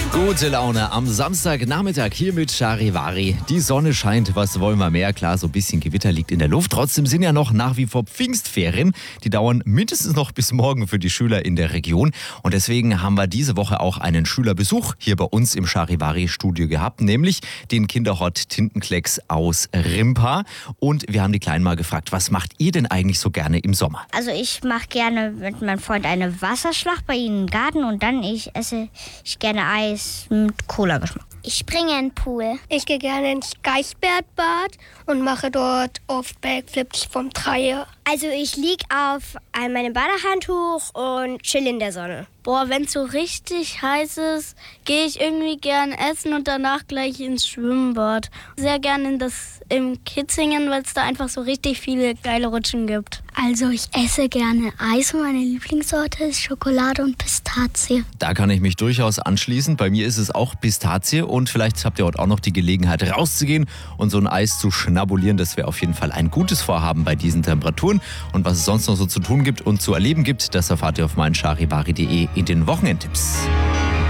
Gute Laune am Samstagnachmittag hier mit Charivari. Die Sonne scheint, was wollen wir mehr? Klar, so ein bisschen Gewitter liegt in der Luft. Trotzdem sind ja noch nach wie vor Pfingstferien. Die dauern mindestens noch bis morgen für die Schüler in der Region. Und deswegen haben wir diese Woche auch einen Schülerbesuch hier bei uns im Charivari-Studio gehabt, nämlich den Kinderhort Tintenklecks aus Rimpa. Und wir haben die Kleinen mal gefragt, was macht ihr denn eigentlich so gerne im Sommer? Also ich mache gerne mit meinem Freund eine Wasserschlacht bei ihnen im Garten und dann esse ich gerne Eis mit Cola-Geschmack. Ich springe in den Pool. Ich gehe gerne ins Eisbadbad und mache dort oft Backflips vom Dreier. Also ich liege auf meinem Badehandtuch und chill in der Sonne. Boah, wenn es so richtig heiß ist, gehe ich irgendwie gern essen und danach gleich ins Schwimmbad. Sehr gerne im Kitzingen, weil es da einfach so richtig viele geile Rutschen gibt. Also ich esse gerne Eis und meine Lieblingssorte ist Schokolade und Pistazie. Da kann ich mich durchaus anschließen. Bei mir ist es auch Pistazie und vielleicht habt ihr heute auch noch die Gelegenheit rauszugehen und so ein Eis zu schnabulieren. Das wäre auf jeden Fall ein gutes Vorhaben bei diesen Temperaturen. Und was es sonst noch so zu tun gibt und zu erleben gibt, das erfahrt ihr auf meincharivari.de in den Wochenendtipps.